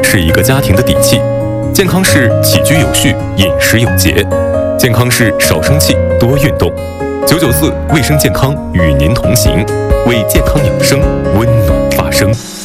是一个家庭的底气。健康是起居有序，饮食有节。健康是少生气，多运动。994卫生健康与您同行，为健康养生温暖发声。